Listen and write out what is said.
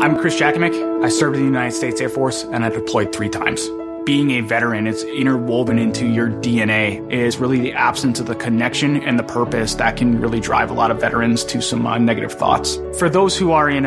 I'm Chris Jakomick. I served in the United States Air Force, and I deployed 3 times. Being a veteran, it's interwoven into your DNA, is really the absence of the connection and the purpose that can really drive a lot of veterans to some negative thoughts. For those who are in